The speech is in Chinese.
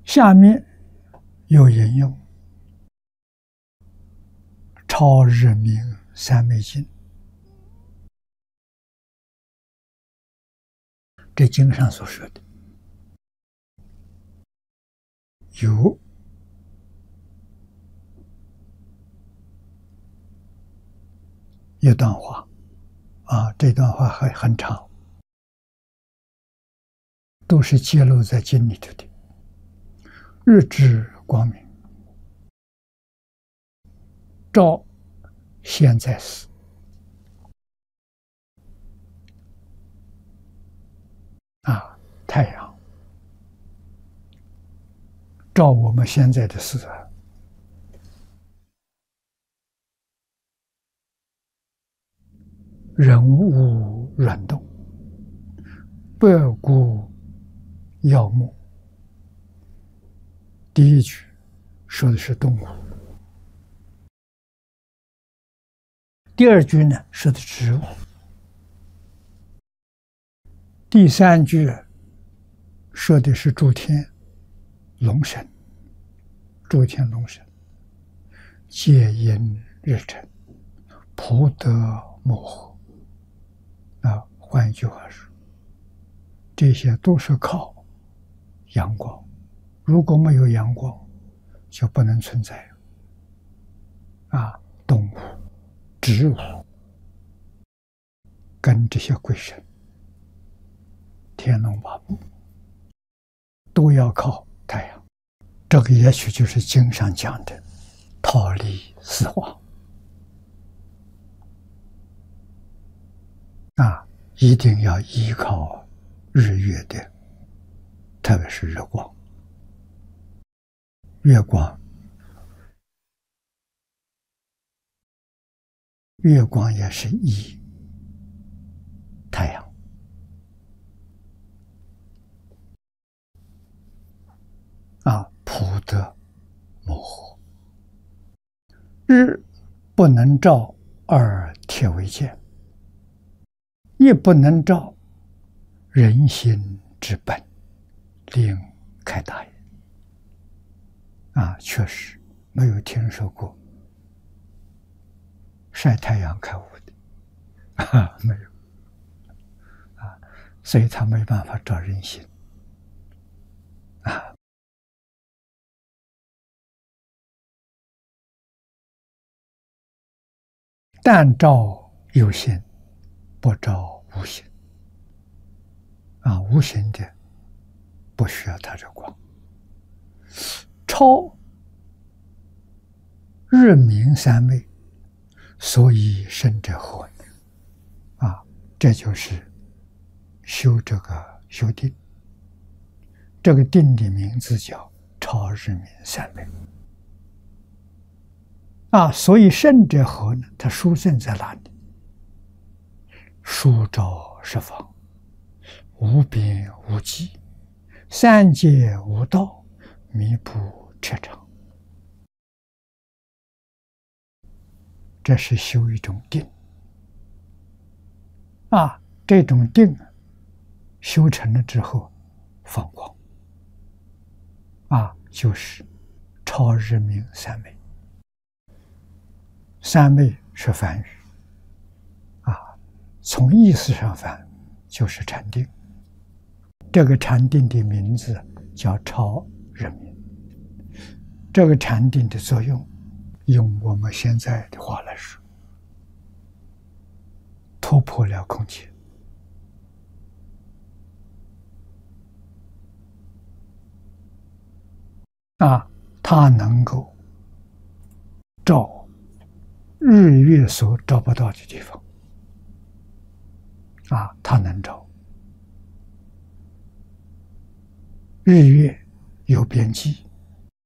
下面有引用超日明三昧经，这经上所说的有一段话这段话很长，都是揭露在经里头的。日之光明，照现在时，太阳照我们现在的事人物软动，百骨要木。第一句说的是动物，第二句呢说的植物，第三句说的是诸天龙神，诸天龙神皆因日成，普德摩诃。换一句话说，这些都是靠阳光，如果没有阳光，就不能存在。动物、植物跟这些鬼神、天龙八部都要靠太阳。这个也许就是经上讲的桃李四化一定要依靠日月的，特别是日光。月光也是依太阳普德摩诃。日不能照而铁为鉴，亦不能照人心之本，令开大也。确实没有听说过晒太阳开悟的，没有所以他没办法照人心但照有心，不照无心无心的不需要它这光。超日明三昧，所以生者何？这就是修这个修定，这个定的名字叫超日明三昧所以圣者何呢？它殊胜在哪里？殊照十方，无边无际，三界无道，弥补彻常。这是修一种定这种定修成了之后放光就是超日明三昧。三昧是梵语从意思上翻就是禅定。这个禅定的名字叫超日明。这个禅定的作用，用我们现在的话来说，突破了空间它能够照日月所照不到的地方它能照。日月有边际，